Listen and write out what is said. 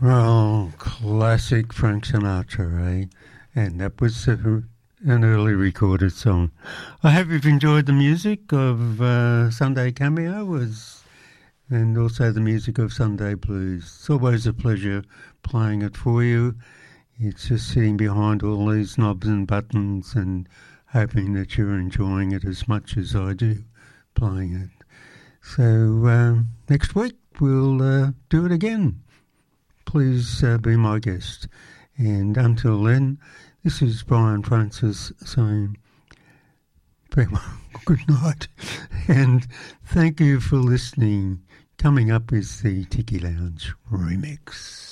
Well, classic Frank Sinatra, eh? And that was an early recorded song. I hope you've enjoyed the music of Sunday Cameo and also the music of Sunday Blues. It's always a pleasure playing it for you. It's just sitting behind all these knobs and buttons and hoping that you're enjoying it as much as I do playing it. So next week we'll do it again. Please be my guest. And until then, this is Brian Francis saying good night and thank you for listening. Coming up is the Tiki Lounge remix.